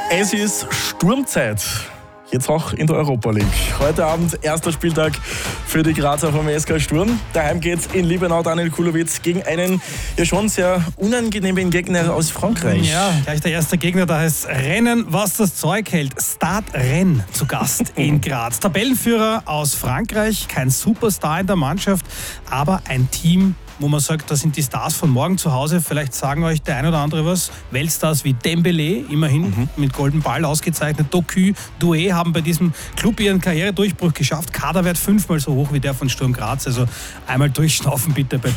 Es ist Sturmzeit. Jetzt auch in der Europa League. Heute Abend erster Spieltag für die Grazer vom SK Sturm. Daheim geht's in Liebenau. Daniel Kulowitz gegen einen ja schon sehr unangenehmen Gegner aus Frankreich. Ja, gleich der erste Gegner, da heißt Rennen, was das Zeug hält. Stade Rennes zu Gast in Graz. Tabellenführer aus Frankreich, kein Superstar in der Mannschaft, aber ein Team, wo man sagt, das sind die Stars von morgen zu Hause. Vielleicht sagen euch der ein oder andere was. Weltstars wie Dembélé, immerhin mit Golden Ball ausgezeichnet. Doku, Doué haben bei diesem Club ihren Karrieredurchbruch geschafft. Kaderwert 5-mal so hoch wie der von Sturm Graz. Also einmal durchschnaufen bitte bei